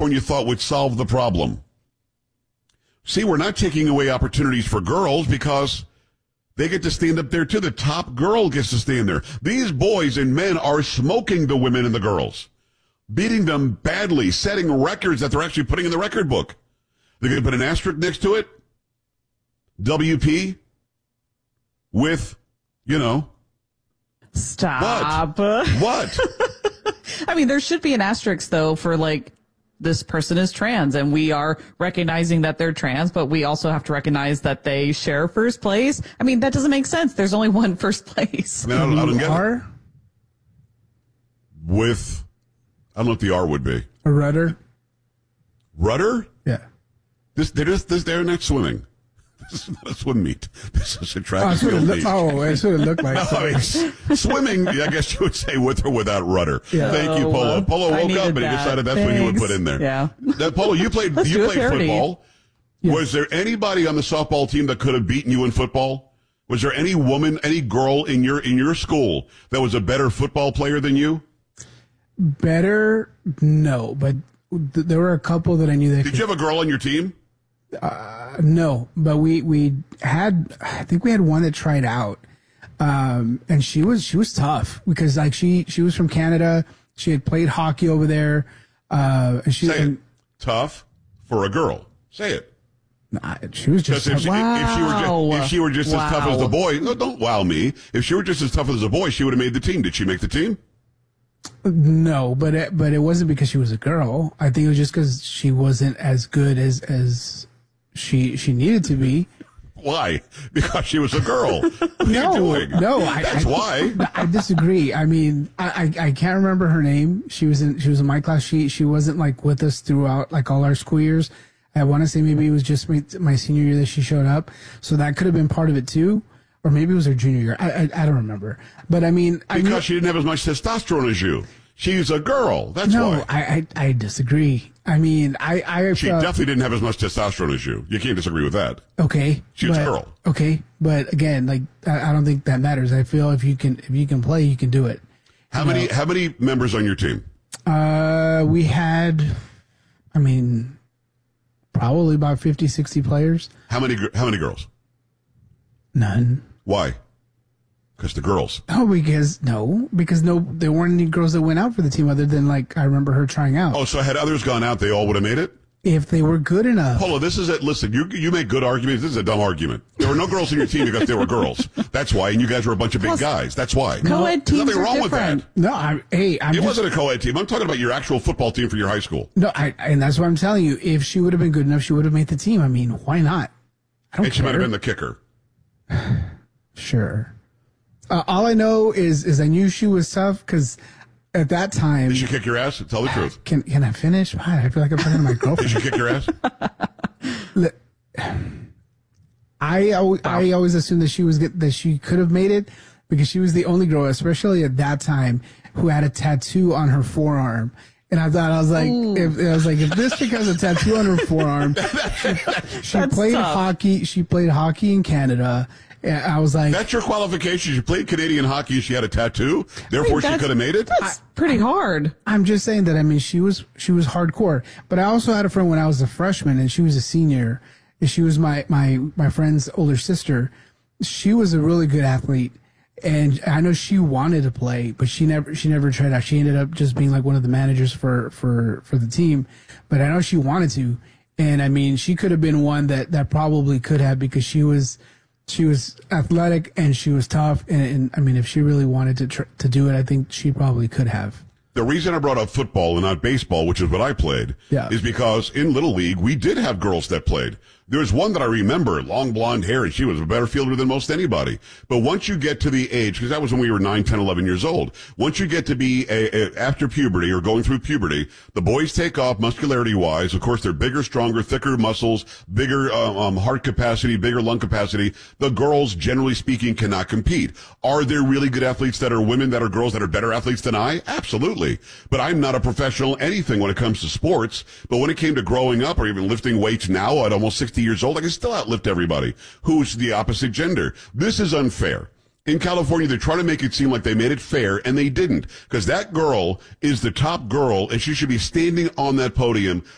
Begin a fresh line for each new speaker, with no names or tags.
California thought would solve the problem. See, we're not taking away opportunities for girls because they get to stand up there too. The top girl gets to stand there. These boys and men are smoking the women and the girls, beating them badly, setting records that they're actually putting in the record book. They're going to put an asterisk next to it. WP with,
Stop.
What?
I mean, there should be an asterisk, though, for, this person is trans, and we are recognizing that they're trans, but we also have to recognize that they share first place. I mean, that doesn't make sense. There's only one first place.
I mean, I don't get
R?
it. With, I don't know what the R would be.
A rudder?
Rudder?
Yeah.
They're not swimming. This is not a swim meet. This is a track and
That's
field meet.
that's what it looked like.
No, I mean, swimming, I guess you would say with or without rudder.
Yeah.
Thank you, Polo. Polo woke up and he decided that's what he would put in there.
Yeah.
Now, Polo, you played football.
Yeah.
Was there anybody on the softball team that could have beaten you in football? Was there any woman, any girl in your school that was a better football player than you?
Better? No, but there were a couple that I knew that
Did you have a girl on your team?
No, but we had, I think we had one that tried out. And she was tough because she was from Canada. She had played hockey over there. And she
Say it. Tough for a girl. Say it.
She was just
Because if she were just as tough as the boy, no, don't wow me. If she were just as tough as the boy, she would have made the team. Did she make the team?
No, but it wasn't because she was a girl. I think it was just because she wasn't as good as she needed to be.
Why? Because she was a girl. What are you doing?
No,
that's why.
I disagree. I mean, I can't remember her name. She was in my class. She wasn't with us throughout all our school years. I want to say maybe it was just my senior year that she showed up. So that could have been part of it too. Or maybe it was her junior year. I don't remember. But I mean,
because she didn't have as much testosterone as you. She's a girl. That's why.
No, I disagree. I mean,
she definitely didn't have as much testosterone as you. You can't disagree with that.
Okay.
She was a girl.
Okay. But again, I don't think that matters. I feel if you can play, you can do it.
How many members on your team?
We had, probably about 50, 60 players.
How many girls?
None.
Why? Because the girls.
Because there weren't any girls that went out for the team other than I remember her trying out.
Oh, so had others gone out, they all would have made it?
If they were good enough.
Polo, this is it. Listen, you make good arguments. This is a dumb argument. There were no girls on your team because there were girls. That's why. And you guys were a bunch of big guys. That's why.
Co-ed teams
There's nothing
are
wrong
different.
with that.
No,
it wasn't a co-ed team. I'm talking about your actual football team for your high school.
No, and that's what I'm telling you. If she would have been good enough, she would have made the team. I mean, why not? I don't care.
And she might have been the kicker.
Sure. All I know is I knew she was tough because at that time.
Did she kick your ass? Tell the truth.
Can I finish? I feel like I'm talking to my girlfriend.
Did she kick your ass?
I always assumed that she could have made it because she was the only girl, especially at that time, who had a tattoo on her forearm. And I was like, if this chick has a tattoo on her forearm, she played
tough.
hockey. She played hockey in Canada. And I was like,
that's your qualification. She played Canadian hockey. She had a tattoo. Therefore, she could have made it.
That's pretty hard.
I'm just saying that. She was hardcore. But I also had a friend when I was a freshman, and she was a senior. And she was my friend's older sister. She was a really good athlete. And I know she wanted to play, but she never tried out. She ended up just being one of the managers for the team. But I know she wanted to. And she could have been one that probably could have because she was athletic and she was tough. And if she really wanted to do it, I think she probably could have.
The reason I brought up football and not baseball, which is what I played, is because in Little League, we did have girls that played. There was one that I remember, long blonde hair, and she was a better fielder than most anybody. But once you get to the age, because that was when we were 9, 10, 11 years old, once you get to be after puberty or going through puberty, the boys take off muscularity-wise. Of course, they're bigger, stronger, thicker muscles, bigger heart capacity, bigger lung capacity. The girls, generally speaking, cannot compete. Are there really good athletes that are women, that are girls, that are better athletes than I? Absolutely. But I'm not a professional anything when it comes to sports. But when it came to growing up or even lifting weights now at almost 60 years old, I can still outlift everybody who's the opposite gender. This is unfair. In California, they're trying to make it seem like they made it fair, and they didn't. Because that girl is the top girl, and she should be standing on that podium